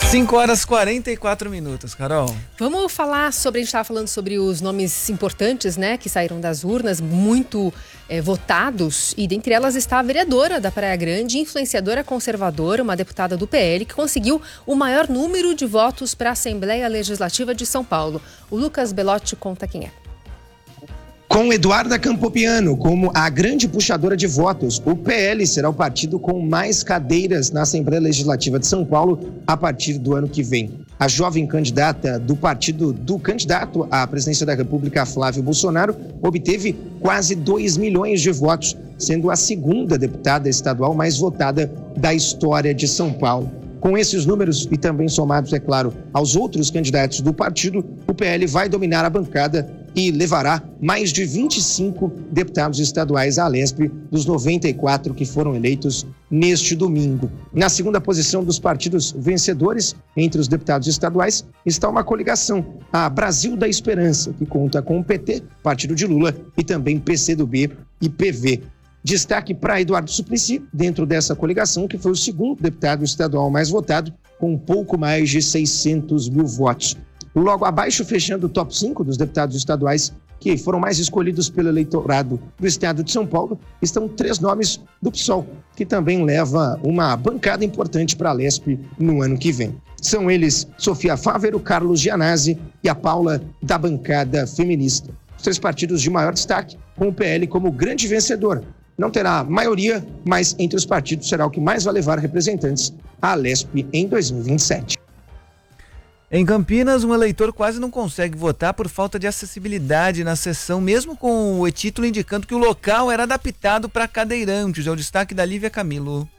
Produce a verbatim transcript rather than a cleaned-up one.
cinco horas e quarenta e quatro minutos, Carol. Vamos falar sobre, a gente estava falando sobre os nomes importantes, né, que saíram das urnas, muito é, votados, e dentre elas está a vereadora da Praia Grande, influenciadora conservadora, uma deputada do P L, que conseguiu o maior número de votos para a Assembleia Legislativa de São Paulo. O Lucas Belotti conta quem é. Com Eduarda Campopiano como a grande puxadora de votos, o P L será o partido com mais cadeiras na Assembleia Legislativa de São Paulo a partir do ano que vem. A jovem candidata do partido do candidato à presidência da República, Flávio Bolsonaro, obteve quase dois milhões de votos, sendo a segunda deputada estadual mais votada da história de São Paulo. Com esses números e também somados, é claro, aos outros candidatos do partido, o P L vai dominar a bancada e levará mais de vinte e cinco deputados estaduais à Alesp dos noventa e quatro que foram eleitos neste domingo. Na segunda posição dos partidos vencedores, entre os deputados estaduais, está uma coligação, a Brasil da Esperança, que conta com o P T, partido de Lula, e também P C do B e P V. Destaque para Eduardo Suplicy, dentro dessa coligação, que foi o segundo deputado estadual mais votado, com um pouco mais de seiscentos mil votos. Logo abaixo, fechando o top cinco dos deputados estaduais que foram mais escolhidos pelo eleitorado do estado de São Paulo, estão três nomes do P SOL, que também leva uma bancada importante para a Alesp no ano que vem. São eles Sofia Fávero, Carlos Gianazzi e a Paula da bancada feminista. Os três partidos de maior destaque, com o P L como grande vencedor. Não terá maioria, mas entre os partidos será o que mais vai levar representantes à Alesp em dois mil e vinte e sete. Em Campinas, um eleitor quase não consegue votar por falta de acessibilidade na sessão, mesmo com o título indicando que o local era adaptado para cadeirantes. É o destaque da Lívia Camilo.